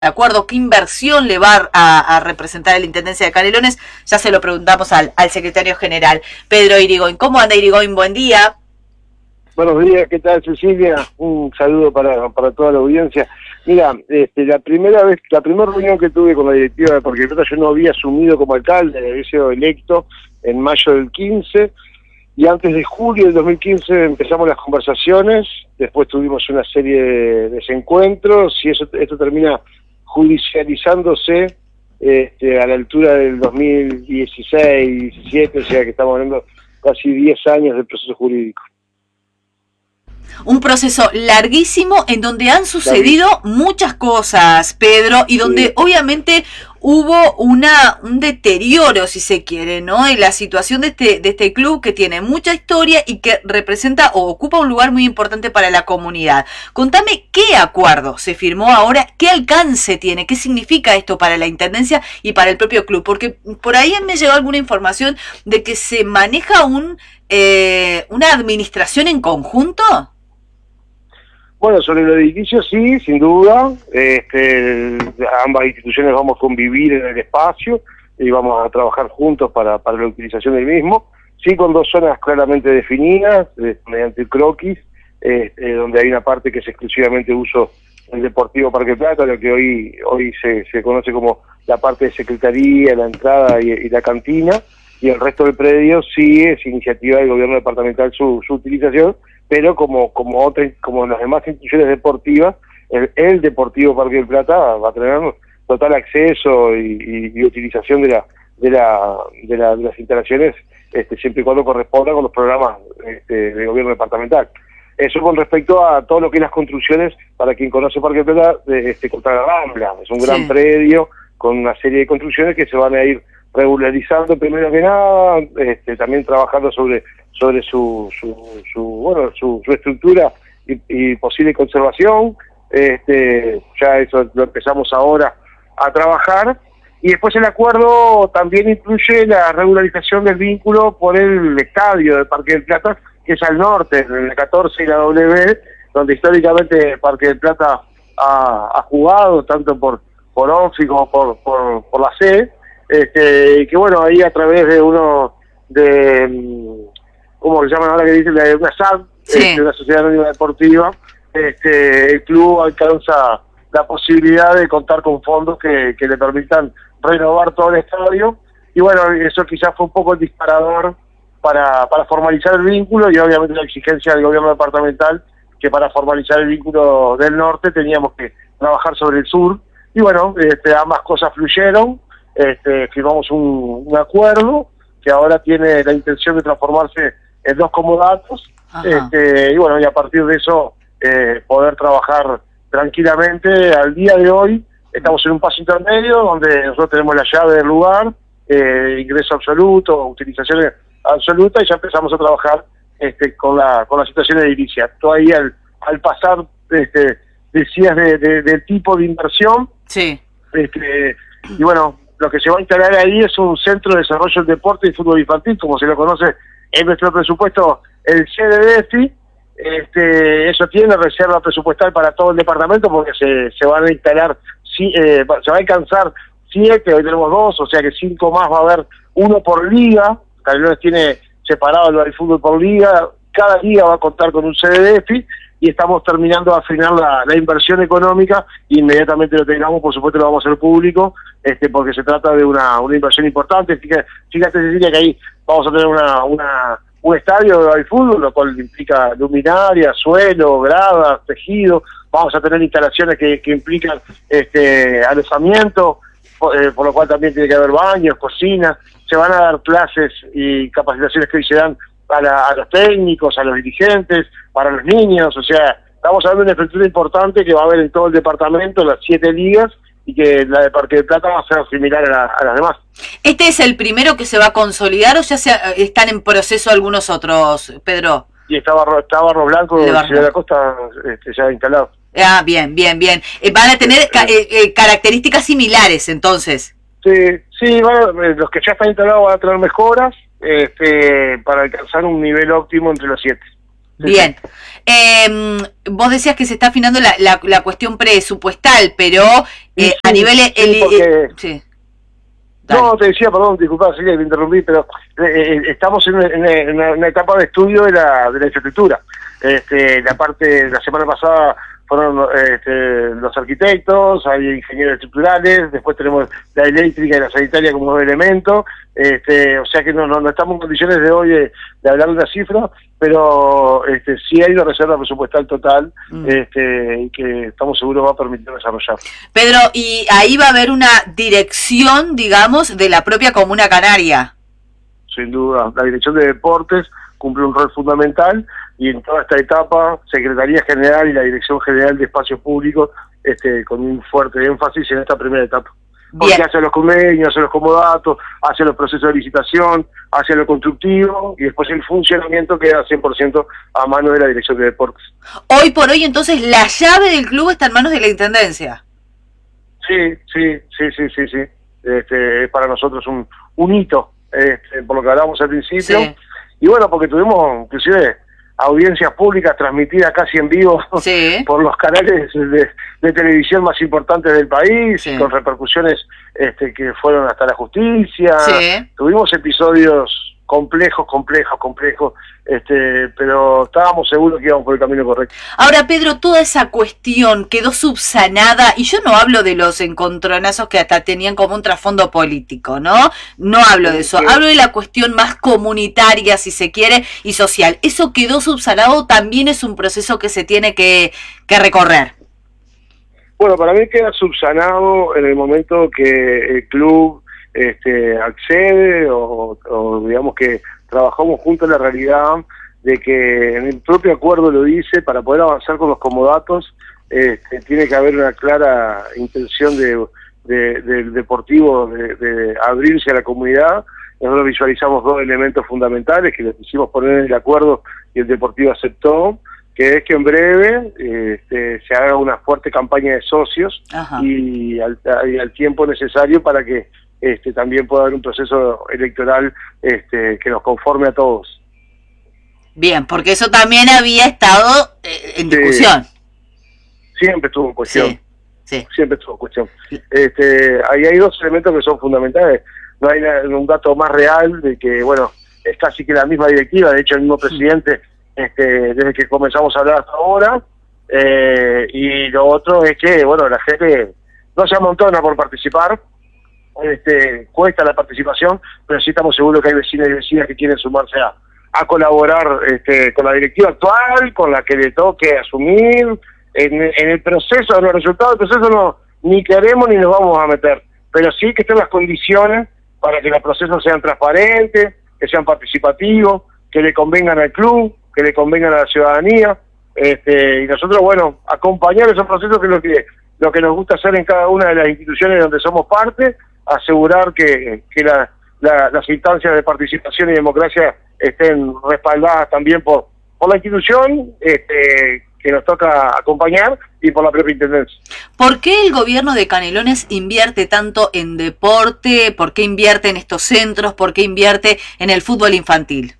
acuerdo, qué inversión le va a representar a la Intendencia de Canelones, ya se lo preguntamos al secretario general, Pedro Irigoyen. ¿Cómo anda, Irigoyen? Buen día. Buenos días, ¿qué tal, Cecilia? Un saludo para toda la audiencia. Mira, la primera reunión que tuve con la directiva de Parque del Plata, yo no había asumido como alcalde, había sido electo en mayo del 15, y antes de julio del 2015 empezamos las conversaciones, después tuvimos una serie de desencuentros, y esto termina judicializándose a la altura del 2016, 17, o sea que estamos hablando casi 10 años del proceso jurídico. Un proceso larguísimo en donde han sucedido muchas cosas, Pedro, y donde sí, obviamente hubo un deterioro, si se quiere, ¿no? En la situación de este club que tiene mucha historia y que representa o ocupa un lugar muy importante para la comunidad. Contame qué acuerdo se firmó ahora, qué alcance tiene, qué significa esto para la Intendencia y para el propio club, porque por ahí me llegó alguna información de que se maneja una administración en conjunto. Bueno, sobre los edificios sí, sin duda, ambas instituciones vamos a convivir en el espacio y vamos a trabajar juntos para la utilización del mismo, sí con dos zonas claramente definidas, mediante el croquis, donde hay una parte que es exclusivamente uso del Deportivo Parque Plata, lo que hoy se conoce como la parte de secretaría, la entrada y la cantina, y el resto del predio sí es iniciativa del gobierno departamental su utilización, pero como las demás instituciones deportivas, el Deportivo Parque del Plata va a tener total acceso y utilización de las instalaciones, siempre y cuando corresponda con los programas del gobierno departamental. Eso con respecto a todo lo que es las construcciones, para quien conoce Parque del Plata, contra la Rambla. Es un gran predio con una serie de construcciones que se van a ir regularizando primero que nada, también trabajando sobre su estructura y posible conservación. Ya eso lo empezamos ahora a trabajar, y después el acuerdo también incluye la regularización del vínculo por el estadio del Parque del Plata, que es al norte, en la 14 y la W, donde históricamente Parque del Plata ha jugado tanto por ONFI como por la C, que bueno, ahí a través de ¿cómo se llaman ahora que dicen? De una SAD, sí, una Sociedad Anónima Deportiva, el club alcanza la posibilidad de contar con fondos que le permitan renovar todo el estadio, y bueno, eso quizás fue un poco el disparador para formalizar el vínculo, y obviamente la exigencia del gobierno departamental, que para formalizar el vínculo del norte teníamos que trabajar sobre el sur, y bueno, ambas cosas fluyeron. Firmamos un acuerdo que ahora tiene la intención de transformarse en 2 comodatos, y bueno, y a partir de eso poder trabajar tranquilamente. Al día de hoy estamos en un paso intermedio donde nosotros tenemos la llave del lugar, ingreso absoluto, utilización absoluta, y ya empezamos a trabajar con la situación edilicia. Todavía al pasar, decías del tipo de inversión, sí, y bueno, lo que se va a instalar ahí es un centro de desarrollo del deporte y fútbol infantil, como se lo conoce en nuestro presupuesto, el CDDFI. Eso tiene reserva presupuestal para todo el departamento, porque se van a instalar, se va a alcanzar 7, hoy tenemos 2, o sea que 5 más va a haber, 1 por liga. Canelones tiene separado el fútbol por liga, cada liga va a contar con un CDDFI, y estamos terminando de afinar la inversión económica. Inmediatamente lo tengamos, por supuesto lo vamos a hacer público, porque se trata de una inversión importante. Fíjate, Cecilia, que ahí vamos a tener un estadio de fútbol, lo cual implica luminaria, suelo, gradas, tejido. Vamos a tener instalaciones que implican alojamiento, por lo cual también tiene que haber baños, cocinas. Se van a dar clases y capacitaciones que hoy se dan a los técnicos, a los dirigentes, para los niños. O sea, estamos hablando de una infraestructura importante que va a haber en todo el departamento, las 7 ligas, y que la de Parque del Plata va a ser similar a las demás. ¿Este es el primero que se va a consolidar o ya están en proceso algunos otros, Pedro? Y está Barro Blanco de Ciudad de la Costa ya instalado. Ah, bien. Van a tener características similares, entonces. Sí, bueno, los que ya están instalados van a tener mejoras para alcanzar un nivel óptimo entre los 7. Bien. Vos decías que se está afinando la cuestión presupuestal, pero a nivel... Sí. No, te decía, perdón, disculpa, sí, te interrumpí, pero estamos en una etapa de estudio de la infraestructura. La semana pasada fueron los arquitectos, hay ingenieros estructurales, después tenemos la eléctrica y la sanitaria como dos elementos, o sea que no estamos en condiciones de hoy de hablar de una cifra, pero sí hay una reserva presupuestal total y que estamos seguros va a permitir desarrollar. Pedro, y ahí va a haber una dirección, digamos, de la propia Comuna Canaria. Sin duda, la Dirección de Deportes cumple un rol fundamental y en toda esta etapa, Secretaría General y la Dirección General de Espacios Públicos, con un fuerte énfasis en esta primera etapa. Porque hace los convenios, hace los comodatos, hace los procesos de licitación, hace lo constructivo y después el funcionamiento queda 100% a mano de la Dirección de Deportes. Hoy por hoy, entonces, la llave del club está en manos de la Intendencia. Sí. Para nosotros un hito, por lo que hablábamos al principio. Sí. Y bueno, porque tuvimos inclusive audiencias públicas transmitidas casi en vivo por los canales de televisión más importantes del país, con repercusiones que fueron hasta la justicia. Tuvimos episodios complejos, pero estábamos seguros que íbamos por el camino correcto. Ahora, Pedro, toda esa cuestión quedó subsanada, y yo no hablo de los encontronazos que hasta tenían como un trasfondo político, ¿no? No hablo de eso, hablo de la cuestión más comunitaria, si se quiere, y social. ¿Eso quedó subsanado? ¿También es un proceso que se tiene que recorrer? Bueno, para mí queda subsanado en el momento que el club accede o digamos que trabajamos juntos en la realidad de que en el propio acuerdo lo dice, para poder avanzar con los comodatos tiene que haber una clara intención del deportivo de abrirse a la comunidad. Nosotros visualizamos dos elementos fundamentales que les quisimos poner en el acuerdo y el deportivo aceptó, que es que en breve se haga una fuerte campaña de socios y al tiempo necesario para que también pueda haber un proceso electoral que nos conforme a todos. Bien, porque eso también había estado en discusión. Siempre estuvo en cuestión. Sí. Siempre estuvo en cuestión. Ahí hay dos elementos que son fundamentales. No hay un dato más real de que, bueno, es casi que la misma directiva, de hecho el mismo presidente, desde que comenzamos a hablar hasta ahora, y lo otro es que, bueno, la gente no se amontona por participar, cuesta la participación, pero sí estamos seguros que hay vecinos y vecinas que quieren sumarse a colaborar con la directiva actual, con la que le toque asumir en el proceso, en los resultados del proceso no, ni queremos ni nos vamos a meter, pero sí que estén las condiciones para que los procesos sean transparentes, que sean participativos, que le convengan al club, que le convengan a la ciudadanía, y nosotros, bueno, acompañar esos procesos, que es lo que nos gusta hacer en cada una de las instituciones donde somos parte, asegurar que las instancias de participación y democracia estén respaldadas también por la institución que nos toca acompañar y por la propia intendencia. ¿Por qué el gobierno de Canelones invierte tanto en deporte? ¿Por qué invierte en estos centros? ¿Por qué invierte en el fútbol infantil?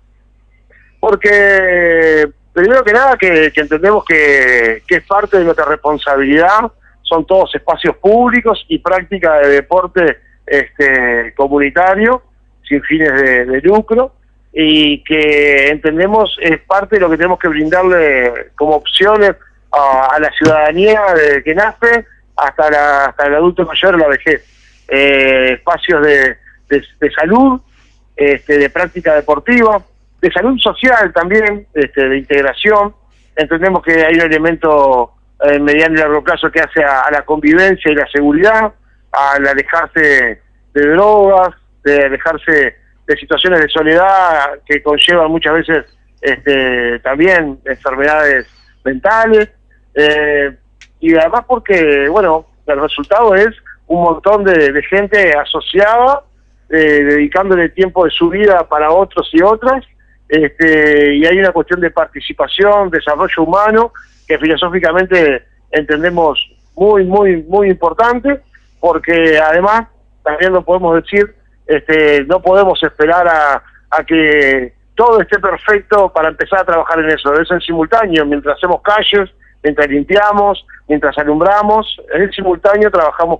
Porque, primero que nada, que entendemos que es parte de nuestra responsabilidad. Son todos espacios públicos y práctica de deporte comunitario, sin fines de lucro, y que entendemos es parte de lo que tenemos que brindarle como opciones a la ciudadanía desde que nace hasta el adulto mayor o la vejez. Espacios de salud, de práctica deportiva, de salud social también, de integración. Entendemos que hay un elemento mediano y largo plazo que hace a la convivencia y la seguridad, al alejarse de drogas, de alejarse de situaciones de soledad que conllevan muchas veces también enfermedades mentales, y además porque, bueno, el resultado es un montón de gente asociada, dedicándole tiempo de su vida para otros y otras, y hay una cuestión de participación, desarrollo humano, que filosóficamente entendemos muy importante, porque además, también lo podemos decir, no podemos esperar a que todo esté perfecto para empezar a trabajar en eso. Es en simultáneo, mientras hacemos calles, mientras limpiamos, mientras alumbramos. En simultáneo trabajamos